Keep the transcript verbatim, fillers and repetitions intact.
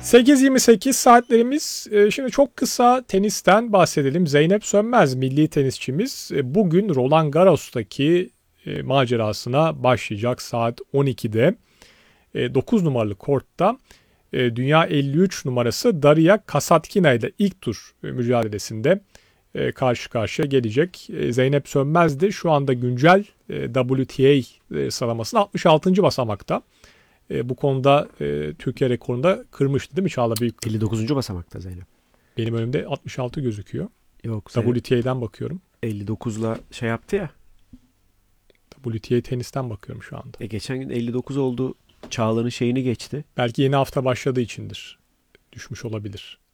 sekiz yirmi sekiz saatlerimiz. Şimdi çok kısa tenisten bahsedelim. Zeynep Sönmez milli tenisçimiz bugün Roland Garros'taki macerasına başlayacak saat on ikide. dokuz numaralı kortta dünya elli üç numarası Daria Kasatkina ile ilk tur mücadelesinde karşı karşıya gelecek. Zeynep Sönmez de şu anda güncel W T A sıralamasında altmış altıncı basamakta. Bu konuda Türkiye rekorunu da kırmıştı değil mi Çağla Büyük? elli dokuzuncu basamakta Zeynep. Benim önümde altmış altı gözüküyor. Yok. W T A'dan bakıyorum. elli dokuzla şey yaptı ya. W T A tenisten bakıyorum şu anda. E geçen gün elli dokuz oldu. Çağla'nın şeyini geçti. Belki yeni hafta başladığı içindir. Düşmüş olabilir.